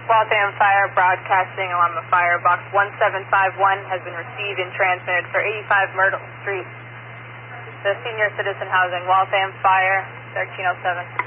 Waltham Fire broadcasting alarm of fire. Box 1751 has been received and transmitted for 85 Myrtle Street. The Senior Citizen Housing, Waltham Fire, 1307.